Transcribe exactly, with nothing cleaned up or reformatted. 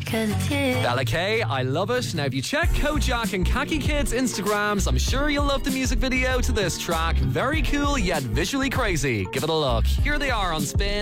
'cause it's you. Bella K, I love it. Now if you check Kojak and Khaki Kids Instagrams, I'm sure you'll love the music video to this track. Very cool yet visually crazy. Give it a look. Here they are on Spin.